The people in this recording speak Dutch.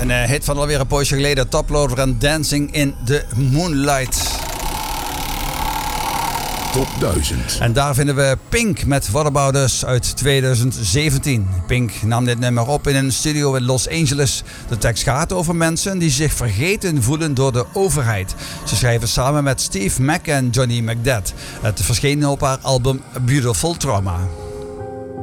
Een hit van alweer een poosje geleden. Toploader en Dancing in the Moonlight. Top 1000. En daar vinden we Pink met What About Us uit 2017. Pink nam dit nummer op in een studio in Los Angeles. De tekst gaat over mensen die zich vergeten voelen door de overheid. Ze schrijven samen met Steve Mac en Johnny McDaid. Het verscheen op haar album Beautiful Trauma.